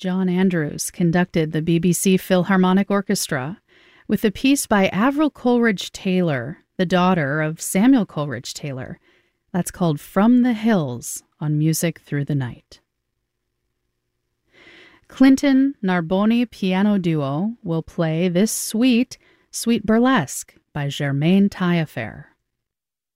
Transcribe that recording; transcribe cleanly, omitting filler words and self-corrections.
John Andrews conducted the BBC Philharmonic Orchestra with a piece by Avril Coleridge-Taylor, the daughter of Samuel Coleridge-Taylor. That's called From the Hills on Music Through the Night. Clinton Narboni Piano Duo will play this Sweet Burlesque by Germaine Taillefer.